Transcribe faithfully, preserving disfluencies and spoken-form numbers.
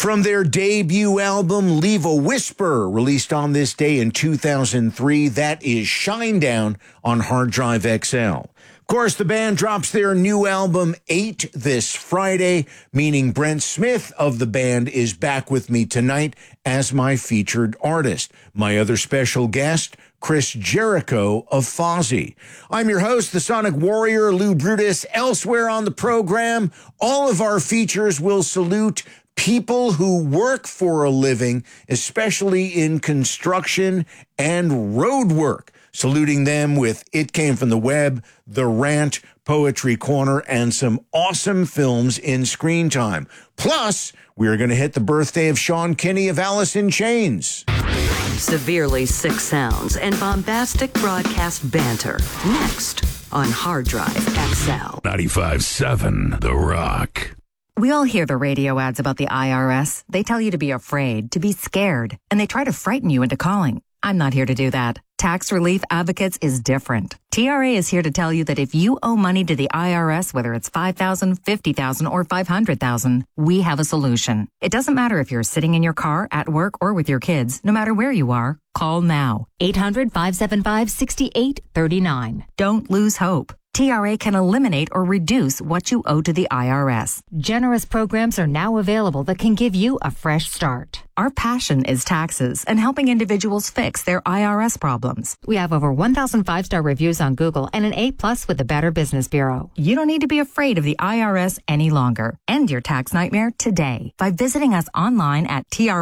From their debut album, Leave a Whisper, released on this day in two thousand three, that is Shinedown on Hard Drive X L. Of course, the band drops their new album, eight, this Friday, meaning Brent Smith of the band is back with me tonight as my featured artist. My other special guest, Chris Jericho of Fozzy. I'm your host, the Sonic Warrior, Lou Brutus. Elsewhere on the program, all of our features will salute people who work for a living, especially in construction and road work. Saluting them with It Came From the Web, The Rant, Poetry Corner, and some awesome films in screen time. Plus, we're going to hit the birthday of Sean Kinney of Alice in Chains. Severely sick sounds and bombastic broadcast banter. Next on Hard Drive X L. ninety-five seven The Rock. We all hear the radio ads about the I R S. They tell you to be afraid, to be scared, and they try to frighten you into calling. I'm not here to do that. Tax Relief Advocates is different. T R A is here to tell you that if you owe money to the I R S, whether it's five thousand dollars, fifty thousand dollars, or five hundred thousand dollars, we have a solution. It doesn't matter if you're sitting in your car, at work, or with your kids. No matter where you are, call now. eight hundred, five seven five, six eight three nine. Don't lose hope. T R A can eliminate or reduce what you owe to the I R S. Generous programs are now available that can give you a fresh start. Our passion is taxes and helping individuals fix their I R S problems. We have over one thousand five-star reviews on Google and an A plus with the Better Business Bureau. You don't need to be afraid of the I R S any longer. End your tax nightmare today by visiting us online at T R A.